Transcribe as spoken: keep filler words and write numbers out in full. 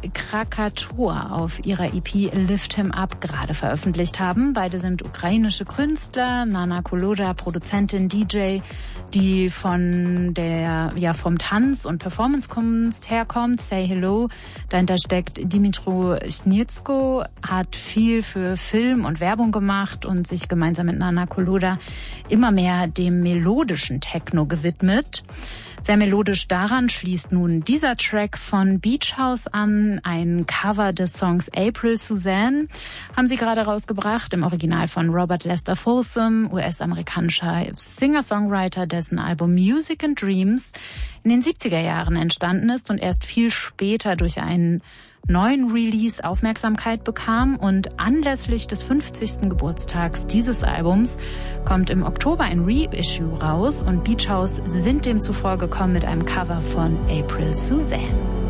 Krakatoa auf ihrer E P Lift Him Up gerade veröffentlicht haben. Beide sind ukrainische Künstler, Nana Koloda, Produzentin, D J, die von der, ja, vom Tanz- und Performancekunst herkommt. Say Hello, dahinter steckt Dimitro Schnitsko, hat viel für Film und Werbung gemacht und sich gemeinsam mit Nana Koloda immer mehr dem melodischen Techno gewidmet. Sehr melodisch daran schließt nun dieser Track von Beach House an, ein Cover des Songs April Suzanne, haben sie gerade rausgebracht, im Original von Robert Lester Folsom, U S-amerikanischer Singer-Songwriter, dessen Album Music and Dreams in den siebziger Jahren entstanden ist und erst viel später durch einen neuen Release Aufmerksamkeit bekam, und anlässlich des fünfzigsten Geburtstags dieses Albums kommt im Oktober ein Reissue raus, und Beach House sind dem zuvor gekommen mit einem Cover von April Suzanne.